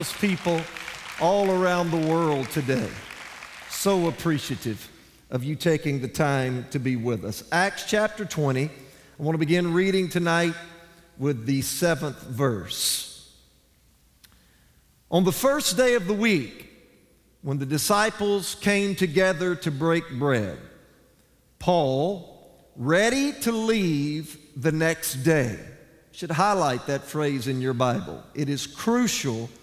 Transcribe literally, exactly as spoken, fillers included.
People all around the world today. So appreciative of you taking the time to be with us. Acts chapter twenty. I want to begin reading tonight with the seventh verse. On the first day of the week, when the disciples came together to break bread, Paul, ready to leave the next day, should highlight that phrase in your Bible. It is crucial